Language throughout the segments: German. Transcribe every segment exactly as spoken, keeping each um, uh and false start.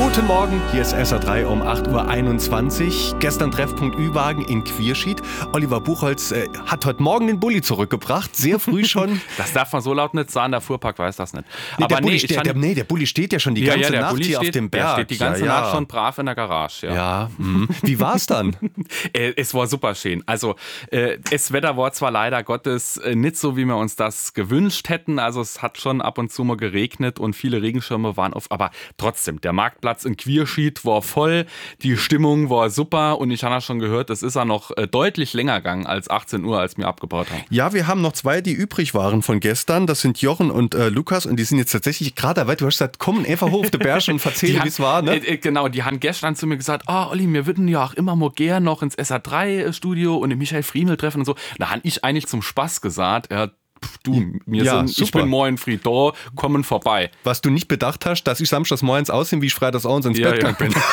Guten Morgen, hier ist S R drei um acht Uhr einundzwanzig. Gestern Treffpunkt Ü-Wagen in Quierschied. Oliver Buchholz äh, hat heute Morgen den Bulli zurückgebracht, sehr früh schon. Das darf man so laut nicht sagen, der Fuhrpark weiß das nicht. Nee, Aber der, Bulli nee, steht, fand, der, nee, der Bulli steht ja schon die ja, ganze ja, der Nacht Bulli hier steht, auf dem der Berg. steht die ganze ja, Nacht ja. schon brav in der Garage. Ja, ja mh. Wie war's dann? äh, es war super schön. Also äh, das Wetter war zwar leider Gottes äh, nicht so, wie wir uns das gewünscht hätten. Also es hat schon ab und zu mal geregnet und viele Regenschirme waren auf. Aber trotzdem, der Marktplatz in Quierschied war voll. Die Stimmung war super und ich habe ja schon gehört, es ist ja noch äh, deutlich länger gegangen als achtzehn Uhr, als wir abgebaut haben. Ja, wir haben noch zwei, die übrig waren von gestern. Das sind Jochen und äh, Lukas und die sind jetzt tatsächlich gerade dabei. Du hast gesagt, komm einfach hoch auf den Berg und erzähl, wie es war. Ne? Äh, genau, die haben gestern zu mir gesagt, ah, oh, Olli, wir würden ja auch immer mal gern noch ins S R drei Studio und den Michael Friemel treffen und so. Da habe ich eigentlich zum Spaß gesagt, ja, du, mir ja, sind, ich bin morgen früh da, kommen vorbei. Was du nicht bedacht hast, dass ich samstags morgens aussehe, wie ich freitags abends ins ja, Bett ja. bin.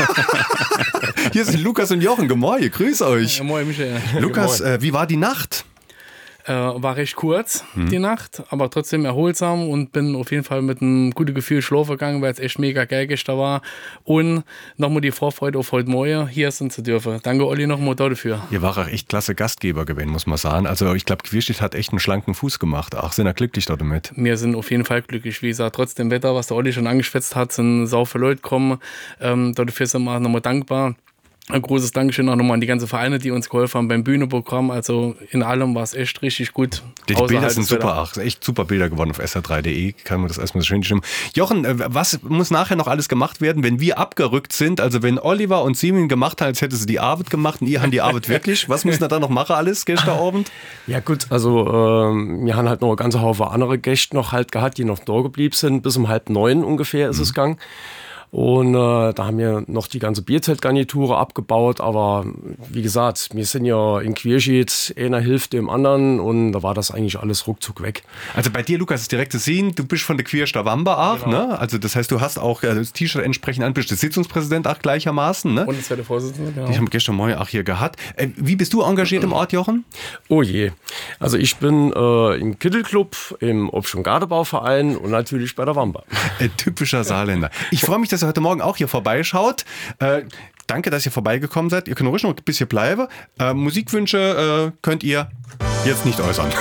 Hier sind Lukas und Jochen. Gemoin, grüß euch. Ja, moin, Michael. Lukas, äh, wie war die Nacht? Äh, war recht kurz, hm. die Nacht, aber trotzdem erholsam und bin auf jeden Fall mit einem guten Gefühl schlafen gegangen, weil es echt mega geil gestern war. Und nochmal die Vorfreude auf heute Morgen hier sein zu dürfen. Danke, Olli, nochmal dafür. Ihr war auch echt klasse Gastgeber gewesen, muss man sagen. Also ich glaube, Quierschied hat echt einen schlanken Fuß gemacht. Ach, sind wir glücklich damit? Wir sind auf jeden Fall glücklich. Wie gesagt, trotz dem Wetter, was der Olli schon angeschwätzt hat, sind sau viele Leute gekommen. Ähm, dafür sind wir nochmal dankbar. Ein großes Dankeschön auch nochmal an die ganzen Vereine, die uns geholfen haben beim Bühnenprogramm. Also in allem war es echt richtig gut. Die Bilder sind super, ach, echt super Bilder geworden auf S R drei punkt de. Kann man das erstmal so schön stimmen. Jochen, was muss nachher noch alles gemacht werden, wenn wir abgerückt sind? Also wenn Oliver und Simin gemacht haben, als hätte sie die Arbeit gemacht und ihr habt die Arbeit wirklich. Was müssen wir da noch machen alles gestern Abend? Ja gut, also ähm, wir haben halt noch eine ganze Haufen andere Gäste noch halt gehabt, die noch da geblieben sind. Bis um halb neun ungefähr ist mhm. es gegangen. Und äh, da haben wir noch die ganze Bierzeltgarniture abgebaut, aber wie gesagt, wir sind ja in Quierschied, einer hilft dem anderen und da war das eigentlich alles ruckzuck weg. Also bei dir, Lukas, ist direkt zu sehen, du bist von der Quierster Wamba auch, genau. Ne? Also das heißt, du hast auch äh, das T-Shirt entsprechend an, bist der Sitzungspräsident auch gleichermaßen, ne? Und das zweite Vorsitzende, genau. Die haben gestern Morgen auch hier gehabt. Äh, wie bist du engagiert im Ort, Jochen? Oh je, also ich bin äh, im Kittelclub, im Obst- und Gardebauverein und natürlich bei der Wamba. Äh, typischer Saarländer. Ich freue mich, dass ihr heute Morgen auch hier vorbeischaut. Äh, danke, dass ihr vorbeigekommen seid. Ihr könnt ruhig noch ein bisschen bleiben. Äh, Musikwünsche äh, könnt ihr jetzt nicht äußern.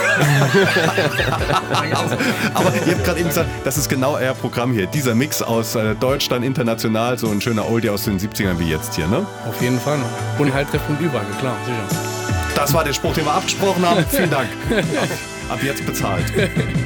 Aber ihr habt gerade eben gesagt, das ist genau euer Programm hier. Dieser Mix aus äh, Deutschland, international, so ein schöner Oldie aus den siebzigern wie jetzt hier, ne? Auf jeden Fall. Und halt Treffpunkt Ü-Wagen, klar, sicher. Das war der Spruch, den wir abgesprochen haben. Vielen Dank. Ab, ab jetzt bezahlt.